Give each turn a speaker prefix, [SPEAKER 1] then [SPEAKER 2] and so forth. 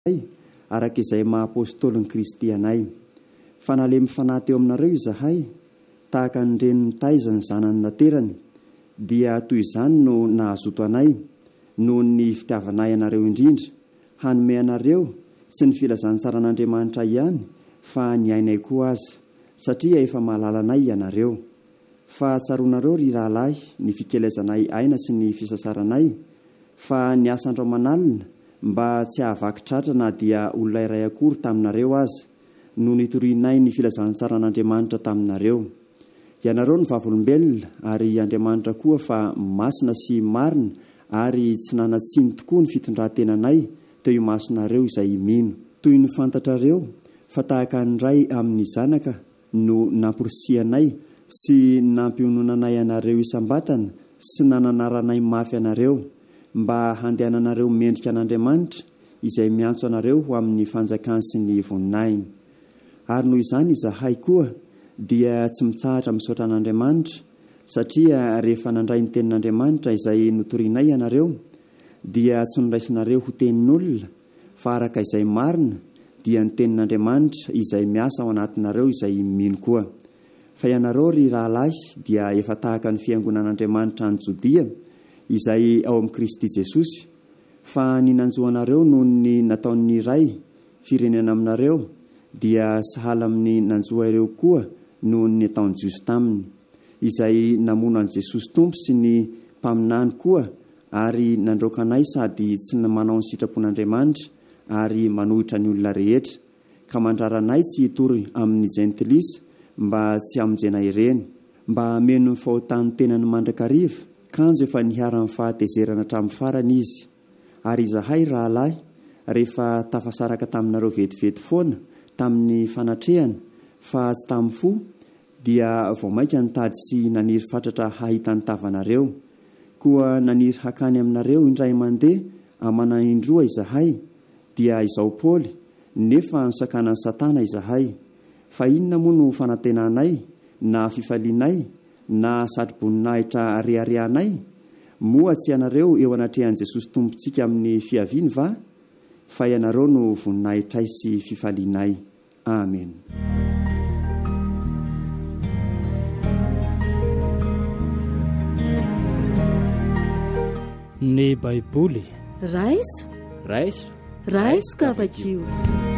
[SPEAKER 1] araka izay maha-apôstôly ny Kristy anay. Fanalemy fanahy teo aminareo izahay tahaka ny reniny taizany zanany naterany, dia toy izany no nahazoto anay noho ny fitiavanay anareo indrindra, hanome anareo sy ny filazantsara an'Andriamanitra ihany fa ny ainay koa aza, satria efa mahalala anay ianareo. Fa tsaronareo ry rahalahy ny fikelezanay aina sy ny fisasaranay, fa ny asandro manalina mba tsy ahavaky tratra na dia olona iray akory taminareo aza no nitorianay ny filazantsara an'Andriamanitra taminareo. Ianareo ny vavolombelona ary Andriamanitra koa fa masina sy marina ary tsy nanatsiny tokoa ny fitondrantenanay teo imasonareo izay mino. Toy ny fantatrareo fa tahaka ny ray amin'ny zanaka no nampirosianay sy nampiononanay anareo isam-batana sy nananaranay mafy anareo mba handehananareo mendrika an'Andriamanitra izay miantso anareo ho amin'ny fanjakany sy ny voninahiny. Ary noho izany izahay koa dia tsy mitsahatra misaotra an'Andriamanitra, satria rehefa nandray ny tenin'Andriamanitra izay notorianay ianareo dia tsy noraisinareo ho tenin'olona, fa araka izay marina dia ny tenin'Andriamanitra izay miasa ao anatinareo izay mino koa. Fa ianareo ry rahalahy dia efa tahaka ny fiangonan'Andriamanitra any Jodia izay ao amin'ny Kristy Jesosy, fa ny nanjoanareo noho ny nataon'ny ray firenena aminareo dia sahala amin'ny nanjoa ireo koa noho ny ataony Jiosy taminy, izay namono an' Jesosy Tompo sy ny mpaminany koa ary nandroaka anay sady tsy manao ny sitrapon'Andriamanitra ary manohitra ny olona rehetra, ka mandraranay tsy hitory amin'ny jentilisa mba tsy hamonjena ireny, mba hameno ny fahotany tenany mandrakariva, kanjo efa niharan'ny fahatezerana hatramin'ny farany izy. Ary izahay rahalahy rehefa tafasaraka taminareo vetivety foana tamin'ny fanatrehana fa tsy tamin'ny fo, dia vao maika nitady sy naniry fatratra hahita ny tavanareo, koa naniry hakany aminareo indray mandeha amana indroa izahay, dia izao Paoly nefa nisakanan'ny Satana izahay. Fa inona moa no fanantenanay na fifalianay na satroboninahitra ariarianay? Moa tsy ianareo eo anatrehan'i Jesosy Tompontsika amin'ny fiaviany va? Fa ianareo no voninahitray sy fifalianay. Amen.
[SPEAKER 2] Ny Baiboly
[SPEAKER 3] raiso
[SPEAKER 2] ka
[SPEAKER 3] avakio.